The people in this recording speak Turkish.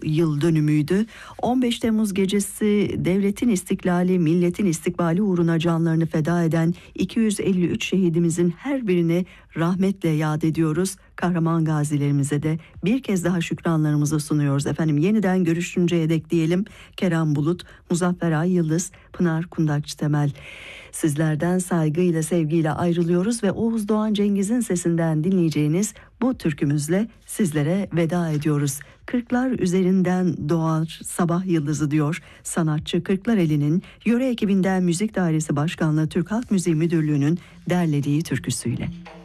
yıl dönümüydü. 15 Temmuz gecesi devletin istiklali, milletin istikbali uğruna canlarını feda eden 253 şehidimizin her birini rahmetle yad ediyoruz. Kahraman gazilerimize de bir kez daha şükranlarımızı sunuyoruz efendim. Yeniden görüşünceye dek diyelim. Kerem Bulut, Muzaffer Ay Yıldız, Pınar Kundakçı Temel. Sizlerden saygıyla, sevgiyle ayrılıyoruz ve Oğuz Doğan Cengiz'in sesinden dinleyeceğiniz bu türkümüzle sizlere veda ediyoruz. Kırklar üzerinden doğar sabah yıldızı diyor sanatçı, Kırklareli'nin yöre ekibinden Müzik Dairesi Başkanlığı Türk Halk Müziği Müdürlüğü'nün derlediği türküsüyle.